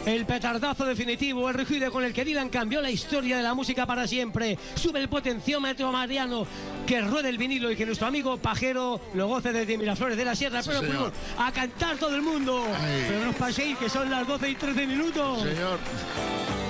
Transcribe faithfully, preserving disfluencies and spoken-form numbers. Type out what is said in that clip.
El petardazo definitivo, el rugido con el que Dylan cambió la historia de la música para siempre. Sube el potenciómetro Mariano, que ruede el vinilo y que nuestro amigo Pajero lo goce desde Miraflores de la Sierra. Sí, pero señor. a cantar todo el mundo. Ay. Pero no os paséis, que son las doce y trece minutos. Señor.